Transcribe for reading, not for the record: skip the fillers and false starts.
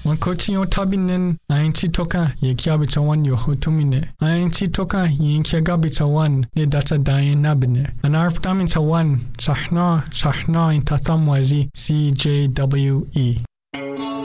Mankochi yo tabinen ainchi toka ye kiabitawan yo hotumine. Ainchi toka yin kiagabitawan ne data dayen nabine. Anarptamin tawan sahna in tatamwazi CJWE.